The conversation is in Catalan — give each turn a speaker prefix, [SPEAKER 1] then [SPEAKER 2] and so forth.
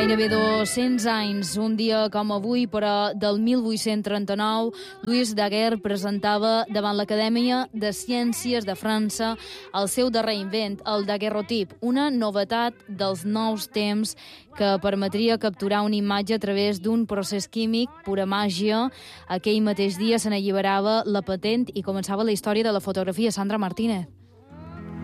[SPEAKER 1] Gairebé 200 anys, un dia com avui, però del 1839, Louis Daguerre presentava davant l'Acadèmia de Ciències de França el seu darrer invent, el daguerrotip, una novetat dels nous temps que permetria capturar una imatge a través d'un procés químic, pura màgia. Aquell mateix dia se n'alliberava la patent i començava la història de la fotografia. Sandra Martínez.